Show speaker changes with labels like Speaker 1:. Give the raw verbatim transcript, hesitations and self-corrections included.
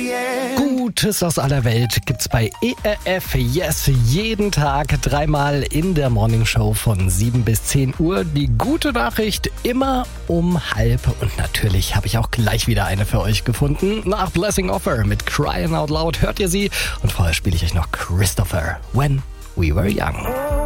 Speaker 1: Gutes aus aller Welt gibt's bei E R F Yes jeden Tag dreimal in der Morningshow von sieben bis zehn Uhr. Die gute Nachricht immer um halb. Und natürlich habe ich auch gleich wieder eine für euch gefunden. Nach Blessing Offer mit Crying Out Loud hört ihr sie. Und vorher spiele ich euch noch Christopher, When We Were Young.